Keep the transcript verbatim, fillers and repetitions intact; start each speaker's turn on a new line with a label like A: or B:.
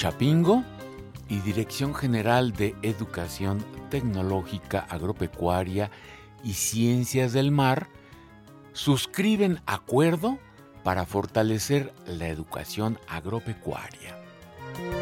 A: Chapingo y Dirección General de Educación Tecnológica Agropecuaria y Ciencias del Mar suscriben acuerdo para fortalecer la educación agropecuaria.